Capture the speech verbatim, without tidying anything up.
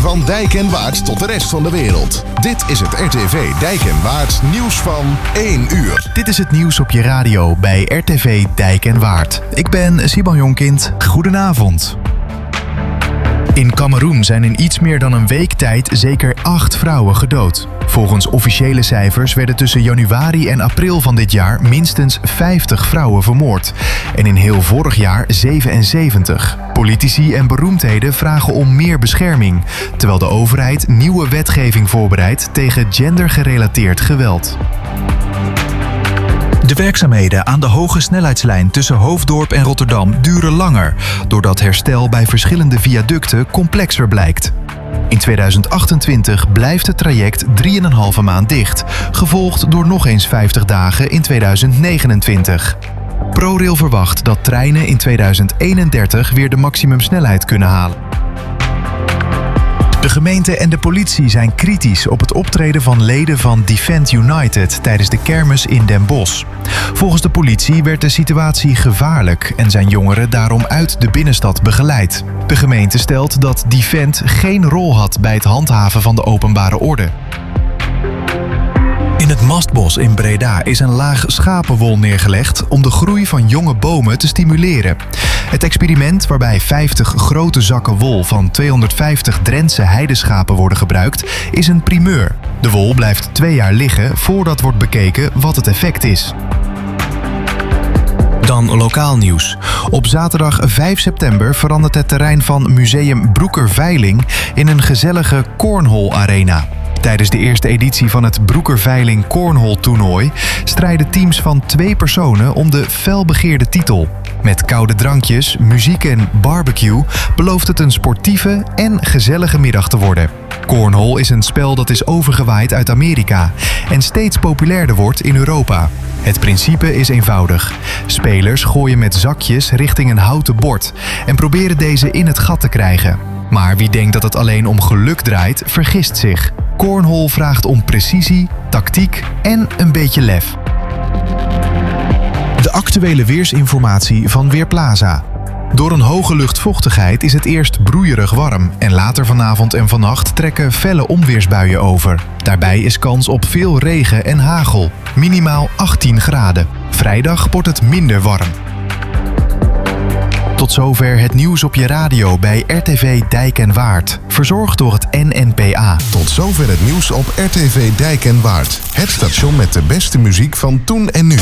Van Dijk en Waard tot de rest van de wereld. Dit is het R T V Dijk en Waard nieuws van één uur. Dit is het nieuws op je radio bij R T V Dijk en Waard. Ik ben Simon Jonkind. Goedenavond. In Kameroen zijn in iets meer dan een week tijd zeker acht vrouwen gedood. Volgens officiële cijfers werden tussen januari en april van dit jaar minstens vijftig vrouwen vermoord. En in heel vorig jaar zevenenzeventig. Politici en beroemdheden vragen om meer bescherming, terwijl de overheid nieuwe wetgeving voorbereidt tegen gendergerelateerd geweld. De werkzaamheden aan de hoge snelheidslijn tussen Hoofddorp en Rotterdam duren langer, doordat herstel bij verschillende viaducten complexer blijkt. In tweeduizend achtentwintig blijft het traject drieënhalve maand dicht, gevolgd door nog eens vijftig dagen in tweeduizend negenentwintig. ProRail verwacht dat treinen in tweeduizend eenendertig weer de maximumsnelheid kunnen halen. De gemeente en de politie zijn kritisch op het optreden van leden van Defend United tijdens de kermis in Den Bosch. Volgens de politie werd de situatie gevaarlijk en zijn jongeren daarom uit de binnenstad begeleid. De gemeente stelt dat Defend geen rol had bij het handhaven van de openbare orde. In het Mastbos in Breda is een laag schapenwol neergelegd om de groei van jonge bomen te stimuleren. Het experiment, waarbij vijftig grote zakken wol van tweehonderdvijftig Drentse heideschapen worden gebruikt, is een primeur. De wol blijft twee jaar liggen voordat wordt bekeken wat het effect is. Dan lokaal nieuws. Op zaterdag vijf september verandert het terrein van Museum Broeker-Veiling in een gezellige cornhole arena. Tijdens de eerste editie van het Broeker-Veiling Cornhole toernooi strijden teams van twee personen om de felbegeerde titel. Met koude drankjes, muziek en barbecue belooft het een sportieve en gezellige middag te worden. Cornhole is een spel dat is overgewaaid uit Amerika en steeds populairder wordt in Europa. Het principe is eenvoudig. Spelers gooien met zakjes richting een houten bord en proberen deze in het gat te krijgen. Maar wie denkt dat het alleen om geluk draait, vergist zich. Cornhole vraagt om precisie, tactiek en een beetje lef. De actuele weersinformatie van Weerplaza. Door een hoge luchtvochtigheid is het eerst broeierig warm en later vanavond en vannacht trekken felle onweersbuien over. Daarbij is kans op veel regen en hagel, minimaal achttien graden. Vrijdag wordt het minder warm. Tot zover het nieuws op je radio bij R T V Dijk en Waard. Verzorgd door het N N P A. Tot zover het nieuws op R T V Dijk en Waard. Het station met de beste muziek van toen en nu.